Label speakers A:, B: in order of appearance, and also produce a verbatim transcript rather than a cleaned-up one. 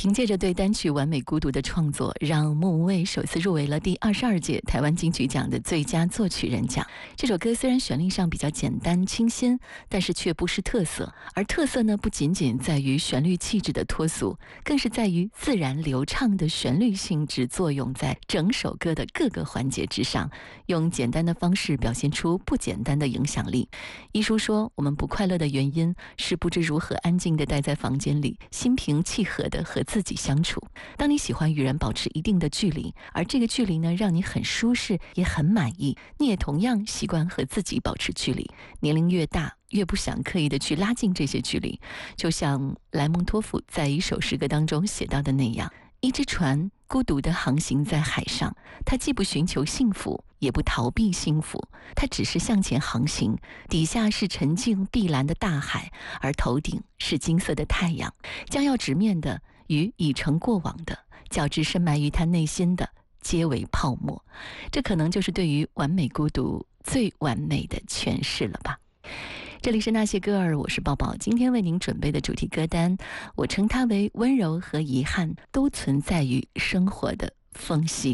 A: 凭借着对单曲《完美孤独》的创作，让莫文蔚首次入围了第二十二届台湾金曲奖的最佳作曲人奖。这首歌虽然旋律上比较简单清新，但是却不失特色。而特色呢，不仅仅在于旋律气质的脱俗，更是在于自然流畅的旋律性质作用在整首歌的各个环节之上，用简单的方式表现出不简单的影响力。一书说，我们不快乐的原因是不知如何安静地待在房间里，心平气和地和自己相处。当你喜欢与人保持一定的距离，而这个距离呢，让你很舒适也很满意，你也同样习惯和自己保持距离。年龄越大，越不想刻意的去拉近这些距离。就像莱蒙托夫在一首诗歌当中写到的那样，一只船孤独地航行在海上，它既不寻求幸福，也不逃避幸福，它只是向前航行，底下是沉静碧蓝的大海，而头顶是金色的太阳，将要直面的与已成过往的，较之深埋于他内心的，皆为泡沫。这可能就是对于完美孤独最完美的诠释了吧。这里是那些歌儿，我是抱抱。今天为您准备的主题歌单，我称它为温柔和遗憾都存在于生活的缝隙。